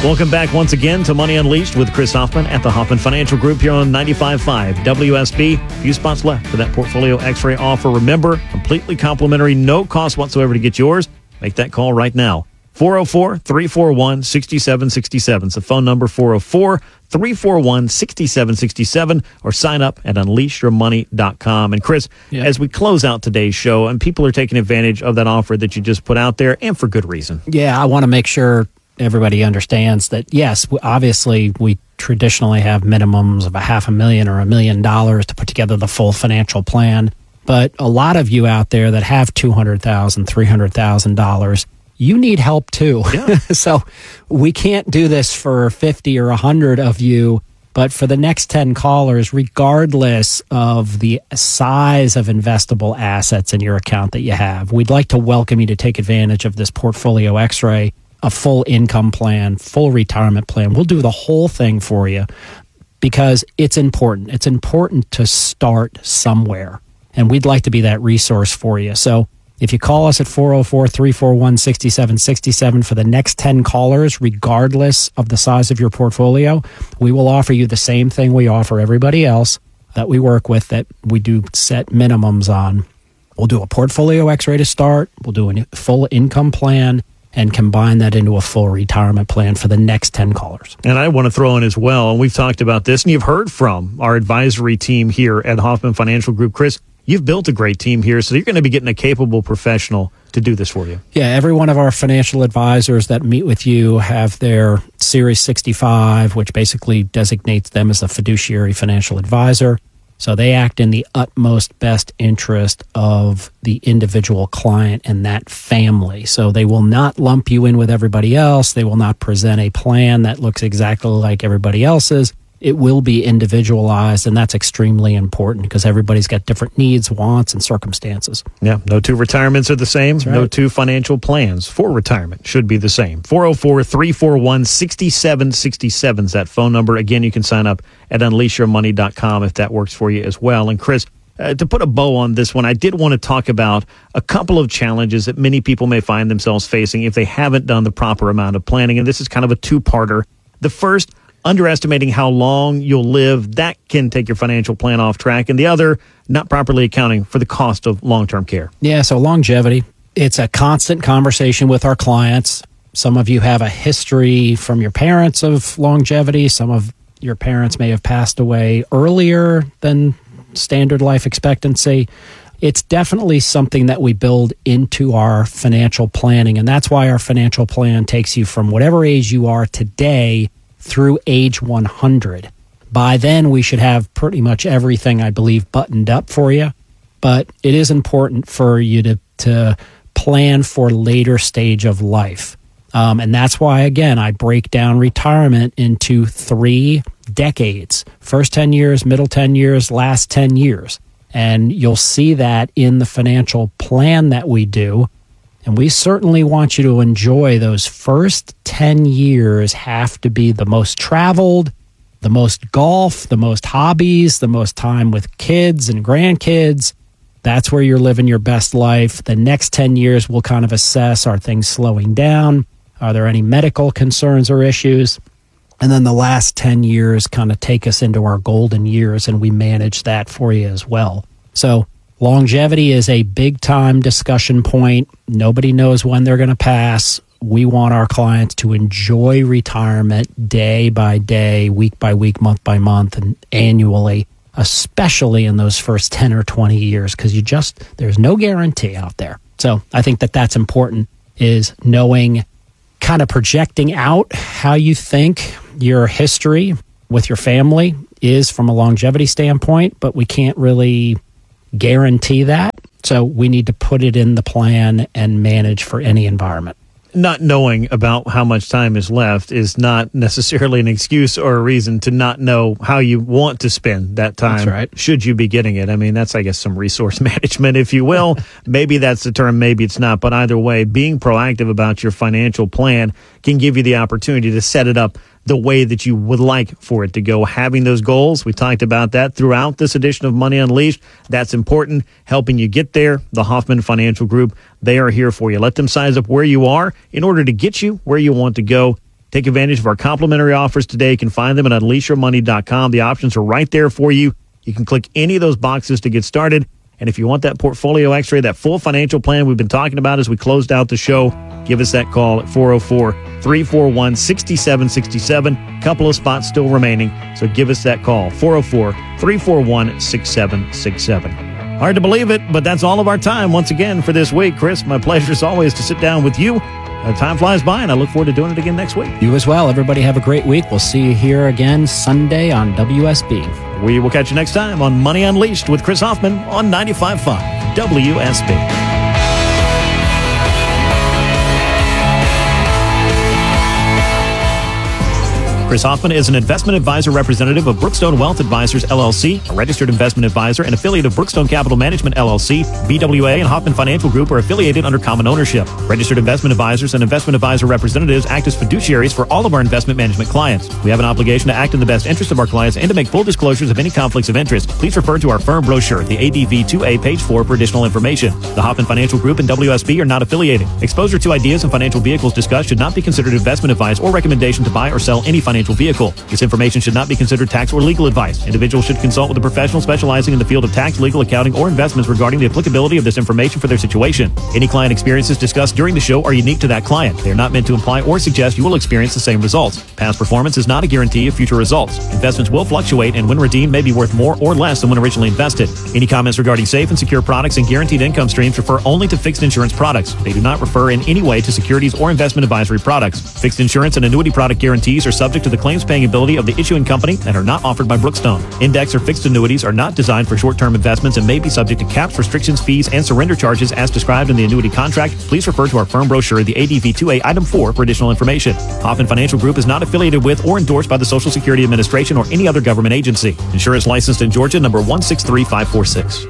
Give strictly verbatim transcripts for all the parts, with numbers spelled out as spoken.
Welcome back once again to Money Unleashed with Chris Hoffman at the Hoffman Financial Group here on ninety-five point five W S B. A few spots left for that Portfolio X-ray offer. Remember, completely complimentary, no cost whatsoever to get yours. Make that call right now. four oh four, three four one, six seven six seven. It's the phone number, four oh four, three four one, six seven six seven, or sign up at unleash your money dot com. And Chris, yeah. as we close out today's show, and people are taking advantage of that offer that you just put out there, and for good reason. Yeah, I want to make sure everybody understands that, yes, obviously we traditionally have minimums of a half a million or a million dollars to put together the full financial plan. But a lot of you out there that have two hundred thousand dollars, three hundred thousand dollars, you need help too. Yeah. So we can't do this for fifty or one hundred of you, but for the next ten callers, regardless of the size of investable assets in your account that you have, we'd like to welcome you to take advantage of this Portfolio X-ray, a full income plan, full retirement plan. We'll do the whole thing for you because it's important. It's important to start somewhere, and we'd like to be that resource for you. So if you call us at four oh four, three four one, six seven six seven for the next ten callers, regardless of the size of your portfolio, we will offer you the same thing we offer everybody else that we work with, that we do set minimums on. We'll do a Portfolio X-ray to start. We'll do a full income plan and combine that into a full retirement plan for the next ten callers. And I want to throw in as well, and we've talked about this, and you've heard from our advisory team here at Hoffman Financial Group. Chris, you've built a great team here, so you're going to be getting a capable professional to do this for you. Yeah, every one of our financial advisors that meet with you have their Series sixty-five, which basically designates them as a fiduciary financial advisor. So they act in the utmost best interest of the individual client and that family. So they will not lump you in with everybody else. They will not present a plan that looks exactly like everybody else's. It will be individualized, and that's extremely important because everybody's got different needs, wants, and circumstances. Yeah, no two retirements are the same. Right. No two financial plans for retirement should be the same. four oh four, three four one, six seven six seven is that phone number. Again, you can sign up at unleash your money dot com if that works for you as well. And Chris, uh, to put a bow on this one, I did want to talk about a couple of challenges that many people may find themselves facing if they haven't done the proper amount of planning. And this is kind of a two-parter. The first, underestimating how long you'll live. That can take your financial plan off track. And the other, not properly accounting for the cost of long-term care. Yeah, so longevity, it's a constant conversation with our clients. Some of you have a history from your parents of longevity. Some of your parents may have passed away earlier than standard life expectancy. It's definitely something that we build into our financial planning. And that's why our financial plan takes you from whatever age you are today through age one hundred. By then, we should have pretty much everything, I believe, buttoned up for you. But it is important for you to, to plan for later stage of life. Um, and that's why, again, I break down retirement into three decades. First ten years, middle ten years, last ten years. And you'll see that in the financial plan that we do. And we certainly want you to enjoy those first ten years. Have to be the most traveled, the most golf, the most hobbies, the most time with kids and grandkids. That's where you're living your best life. The next ten years, we'll kind of assess, are things slowing down? Are there any medical concerns or issues? And then the last ten years kind of take us into our golden years, and we manage that for you as well. So longevity is a big-time discussion point. Nobody knows when they're going to pass. We want our clients to enjoy retirement day by day, week by week, month by month, and annually, especially in those first ten or twenty years, because you just, there's no guarantee out there. So I think that that's important, is knowing, kind of projecting out how you think your history with your family is from a longevity standpoint, but we can't really guarantee that. So we need to put it in the plan and manage for any environment. Not knowing about how much time is left is not necessarily an excuse or a reason to not know how you want to spend that time. That's right. Should you be getting it? I mean, that's, I guess, some resource management, if you will. Maybe that's the term, maybe it's not. But either way, being proactive about your financial plan can give you the opportunity to set it up the way that you would like for it to go. Having those goals, we talked about that throughout this edition of Money Unleashed. That's important, helping you get there. The Hoffman Financial Group, they are here for you. Let them size up where you are in order to get you where you want to go. Take advantage of our complimentary offers today. You can find them at unleash your money dot com. The options are right there for you. You can click any of those boxes to get started. And if you want that portfolio x-ray, that full financial plan we've been talking about as we closed out the show, give us that call at four oh four, three four one, six seven six seven. A couple of spots still remaining, so give us that call, four oh four, three four one, six seven six seven. Hard to believe it, but that's all of our time once again for this week. Chris, my pleasure as always to sit down with you. Uh, time flies by, and I look forward to doing it again next week. You as well. Everybody have a great week. We'll see you here again Sunday on W S B. We will catch you next time on Money Unleashed with Chris Hoffman on ninety-five point five W S B. Chris Hoffman is an investment advisor representative of Brookstone Wealth Advisors, L L C, a registered investment advisor and affiliate of Brookstone Capital Management, L L C. B W A and Hoffman Financial Group are affiliated under common ownership. Registered investment advisors and investment advisor representatives act as fiduciaries for all of our investment management clients. We have an obligation to act in the best interest of our clients and to make full disclosures of any conflicts of interest. Please refer to our firm brochure, the A D V two A, page four, for additional information. The Hoffman Financial Group and W S B are not affiliated. Exposure to ideas and financial vehicles discussed should not be considered investment advice or recommendation to buy or sell any financial vehicle. This information should not be considered tax or legal advice. Individuals should consult with a professional specializing in the field of tax, legal, accounting, or investments regarding the applicability of this information for their situation. Any client experiences discussed during the show are unique to that client. They are not meant to imply or suggest you will experience the same results. Past performance is not a guarantee of future results. Investments will fluctuate and when redeemed may be worth more or less than when originally invested. Any comments regarding safe and secure products and guaranteed income streams refer only to fixed insurance products. They do not refer in any way to securities or investment advisory products. Fixed insurance and annuity product guarantees are subject to the claims paying ability of the issuing company and are not offered by Brookstone. Index or fixed annuities are not designed for short-term investments and may be subject to caps, restrictions, fees, and surrender charges as described in the annuity contract. Please refer to our firm brochure, the A D V two A, item four, for additional information. Hoffman Financial Group is not affiliated with or endorsed by the Social Security Administration or any other government agency. Insurance licensed in Georgia, number one six three five four six.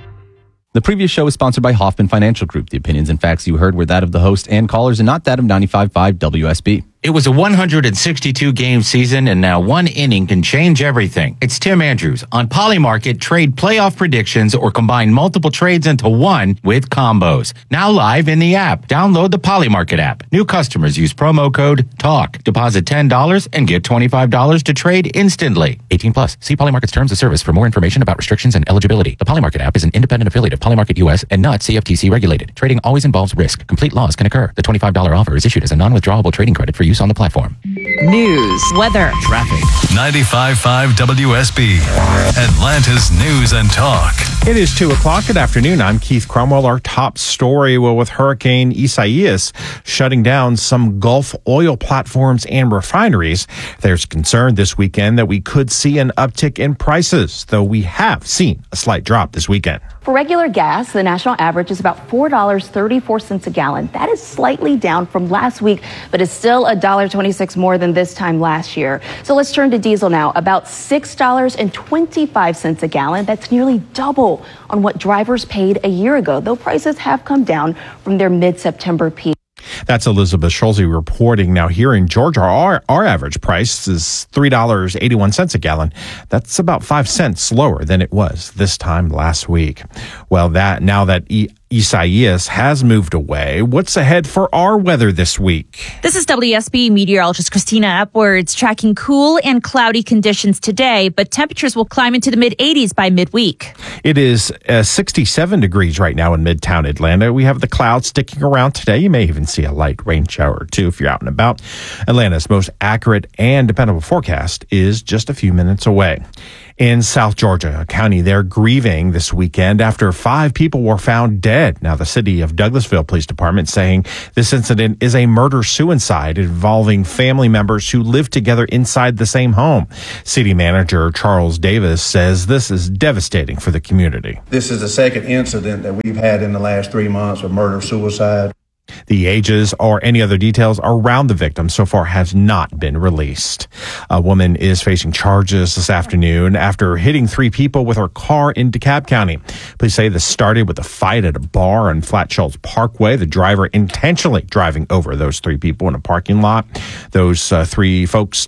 The previous show is sponsored by Hoffman Financial Group. The opinions and facts you heard were that of the host and callers and not that of ninety-five point five W S B. It was a one hundred sixty-two game season, and now one inning can change everything. It's Tim Andrews on Polymarket. Trade playoff predictions or combine multiple trades into one with combos. Now live in the app. Download the Polymarket app. New customers use promo code TALK. Deposit ten dollars and get twenty-five dollars to trade instantly. eighteen plus. See Polymarket's terms of service for more information about restrictions and eligibility. The Polymarket app is an independent affiliate of Polymarket U S and not C F T C regulated. Trading always involves risk. Complete loss can occur. The twenty-five dollars offer is issued as a non-withdrawable trading credit for use on the platform. News, weather, traffic. ninety-five point five W S B, Atlanta's News and Talk. It is two o'clock. Good afternoon. I'm Keith Cromwell. Our top story, well, with Hurricane Isaias shutting down some Gulf oil platforms and refineries, there's concern this weekend that we could see an uptick in prices, though we have seen a slight drop this weekend. For regular gas, the national average is about four dollars and thirty-four cents a gallon. That is slightly down from last week, but is still one dollar and twenty-six cents more than this time last year. So let's turn to diesel now. About six dollars and twenty-five cents a gallon. That's nearly double on what drivers paid a year ago, though prices have come down from their mid-September peak. That's Elizabeth Schulze reporting. Now, here in Georgia, our, our average price is three dollars and eighty-one cents a gallon. That's about five cents lower than it was this time last week. Well, that now that e- Isaias has moved away, what's ahead for our weather this week? This is W S B meteorologist Christina Epwards tracking cool and cloudy conditions today, but temperatures will climb into the mid eighties by midweek. It is uh, sixty-seven degrees right now in Midtown Atlanta. We have the clouds sticking around today. You may even see a light rain shower or two if you're out and about. Atlanta's most accurate and dependable forecast is just a few minutes away. In South Georgia County, they're grieving this weekend after five people were found dead. Now, the city of Douglasville Police Department saying this incident is a murder-suicide involving family members who live together inside the same home. City Manager Charles Davis says this is devastating for the community. This is the second incident that we've had in the last three months of murder-suicide. The ages or any other details around the victim so far has not been released. A woman is facing charges this afternoon after hitting three people with her car in DeKalb County. Police say this started with a fight at a bar on Flat Shoals Parkway. The driver intentionally driving over those three people in a parking lot. Those uh, three folks not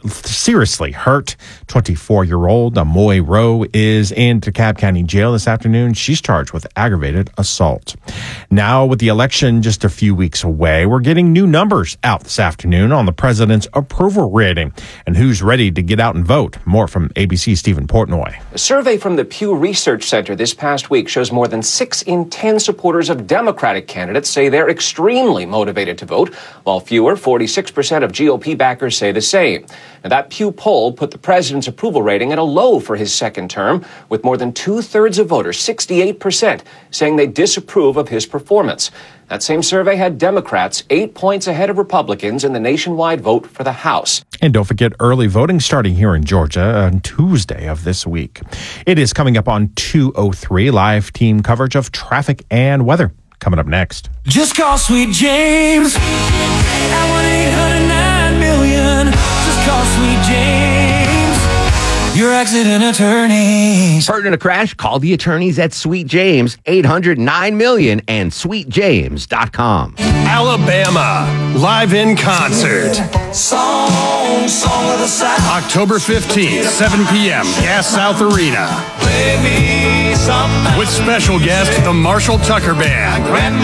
seriously hurt. twenty-four-year-old Amoy Rowe is in DeKalb County Jail this afternoon. She's charged with aggravated assault. Now, with the election just a few weeks away, we're getting new numbers out this afternoon on the president's approval rating and who's ready to get out and vote. More from A B C's Stephen Portnoy. A survey from the Pew Research Center this past week shows more than six in ten supporters of Democratic candidates say they're extremely motivated to vote, while fewer, forty-six percent of G O P backers say the same. Now, that Pew poll put the president's approval rating at a low for his second term, with more than two-thirds of voters, sixty-eight percent, saying they disapprove of his performance. That same survey had Democrats eight points ahead of Republicans in the nationwide vote for the House. And don't forget early voting starting here in Georgia on Tuesday of this week. It is coming up on two oh three, live team coverage of traffic and weather. Coming up next. Just call Sweet James at one eight hundred nine million. Just call Sweet James, your accident attorneys. Hurt in a crash? Call the attorneys at Sweet James, eight hundred nine million and sweet james dot com. Alabama, live in concert. Song, song of the South. October fifteenth, seven p.m., Gas South Arena. Play me some With special guest, the Marshall Tucker Band.